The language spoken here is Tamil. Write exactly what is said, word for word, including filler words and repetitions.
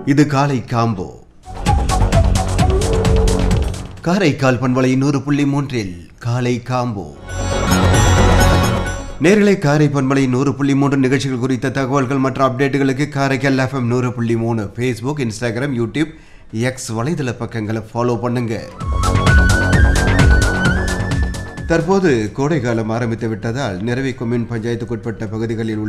இது காலை காம்போ. காரைக்கால் பண்பலை நூறு புள்ளி மூன்றில் காலை காம்போ. நேர்களை காரை பண்பலை நூறு புள்ளி மூன்று நிகழ்ச்சிகள் குறித்த தகவல்கள் மற்றும் அப்டேட்டுகளுக்கு காரைக்கால் எஃப்எம் நூறு புள்ளி மூணு ஃபேஸ்புக், இன்ஸ்டாகிராம், யூடியூப், எக்ஸ் வலைதள பக்கங்களை ஃபாலோ பண்ணுங்க. தற்போது கோடை காலம் ஆரம்பித்து விட்டதால் நிறவி கொம்யூன் பஞ்சாயத்துக்குட்பட்ட பகுதிகளில் உள்ள